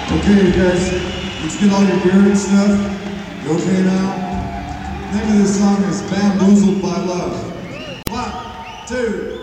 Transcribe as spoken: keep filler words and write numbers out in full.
Okay, you guys, let's get all your gear and stuff. You okay now? The name of this song is Bamboozled by Love. One, two,